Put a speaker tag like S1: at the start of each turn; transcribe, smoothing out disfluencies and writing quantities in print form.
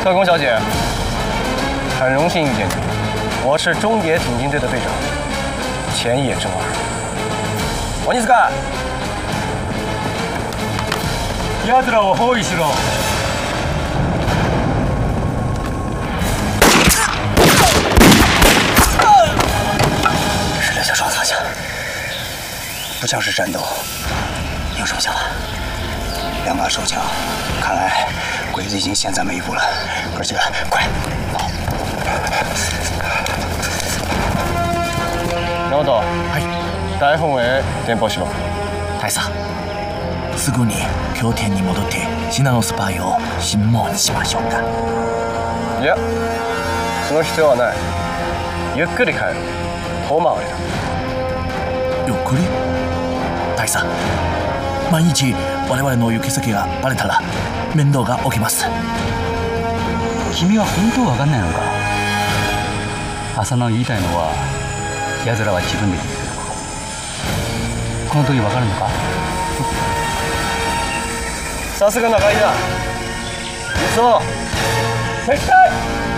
S1: 特工小姐，很荣幸遇见你。我是中野挺进队的队长前野正二。鬼塚，奴らを包囲しろ。是刘小双擦下，不像是战斗。你有什么想法？2把手枪，看来鬼子已经先咱们一步了。哥几个，快！直人。はい。大本へ電報しろ。大佐。すぐに拠点に戻ってシナのスパイを審問しましょうか。いや、その必要はない。ゆっくり帰る。遠回りだ。ゆっくり？大佐。万一我々の行き先がバレたら面倒が起きます。君は本当わかんないのか。浅野が言いたいのは奴らは自分で言ってる。この時わかるのか。さすが中井だ。行くぞ。撤退。